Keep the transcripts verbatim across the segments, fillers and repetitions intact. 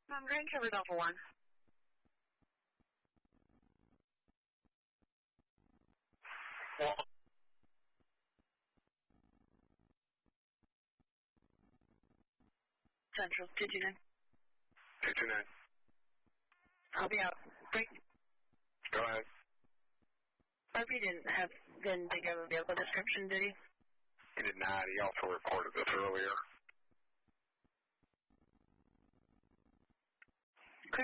I'm Grand River Delta one. Well, Central two two nine. two two nine. I'll be out. Break. Go ahead. R P didn't have, didn't think of a vehicle description, did he? He did not. He also reported this earlier. Okay.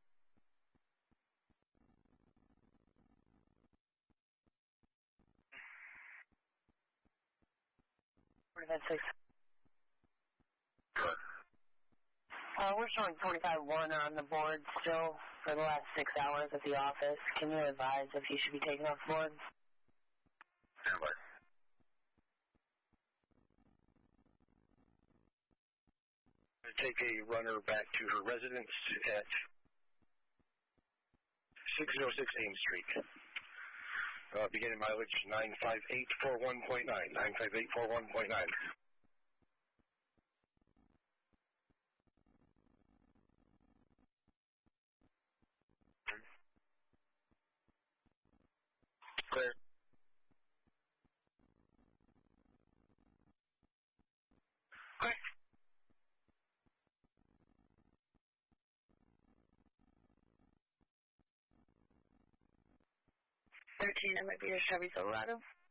forty-five six. Good. Uh, we're showing forty-five one on the board still for the last six hours at the office. Can you advise if he should be taken off the board? Stand by. Take a runner back to her residence at six oh six Ames Street. Uh, beginning mileage nine five eight four one point nine. nine five eight four one point nine. Clear. Okay. thirteen, that might be a Chevy Silverado.